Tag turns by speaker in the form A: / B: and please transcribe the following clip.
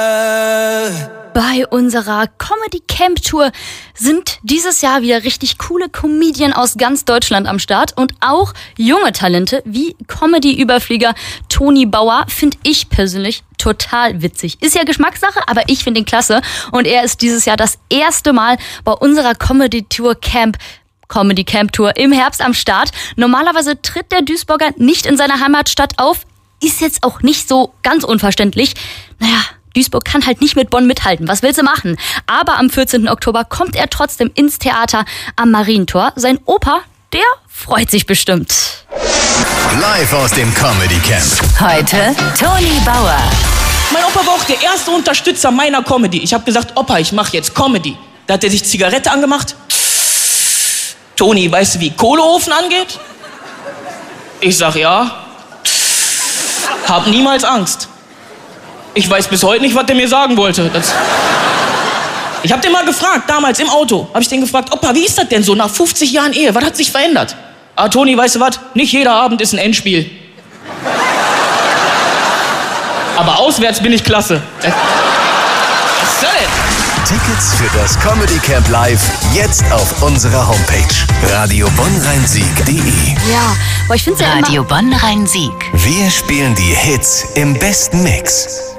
A: Bei unserer Comedy Camp Tour sind dieses Jahr wieder richtig coole Comedien aus ganz Deutschland am Start und auch junge Talente wie Comedy-Überflieger Toni Bauer finde ich persönlich total witzig. Ist ja Geschmackssache, aber ich finde ihn klasse und er ist dieses Jahr das erste Mal bei unserer Comedy Camp Tour im Herbst am Start. Normalerweise tritt der Duisburger nicht in seiner Heimatstadt auf, ist jetzt auch nicht so ganz unverständlich. Naja, Duisburg kann halt nicht mit Bonn mithalten. Was will sie machen? Aber am 14. Oktober kommt er trotzdem ins Theater am Marientor. Sein Opa, der freut sich bestimmt.
B: Live aus dem Comedy Camp.
C: Heute Toni Bauer.
D: Mein Opa war auch der erste Unterstützer meiner Comedy. Ich habe gesagt, Opa, ich mache jetzt Comedy. Da hat er sich Zigarette angemacht. Toni, weißt du, wie Kohleofen angeht? Ich sag ja. Hab niemals Angst. Ich weiß bis heute nicht, was der mir sagen wollte. Ich hab den mal gefragt, damals im Auto. Hab ich den gefragt, Opa, wie ist das denn so nach 50 Jahren Ehe? Was hat sich verändert? Ah, Toni, weißt du was? Nicht jeder Abend ist ein Endspiel. Aber auswärts bin ich klasse. Was soll das?
B: Tickets für das Comedy Camp Live jetzt auf unserer Homepage radiobonnrhein-sieg.de.
A: Ja, aber ich finde es ja
C: Radio Bonn-Rhein-Sieg.
B: Wir spielen die Hits im besten Mix.